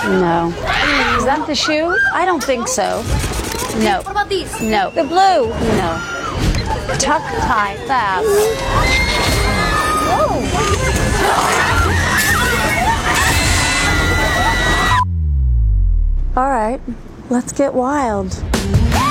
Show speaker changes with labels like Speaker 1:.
Speaker 1: No. Is that the shoe? I don't think so. No.
Speaker 2: What about these?
Speaker 1: No. The blue? No. Tuck, tie, fab. All right, let's get wild.